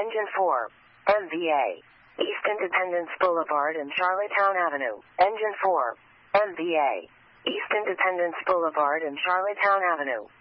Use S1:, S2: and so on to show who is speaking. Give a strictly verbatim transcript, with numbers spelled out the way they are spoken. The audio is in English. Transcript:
S1: Engine four. M V A. East Independence Boulevard and Charlottetown Avenue. Engine four. M V A. East Independence Boulevard and Charlottetown Avenue.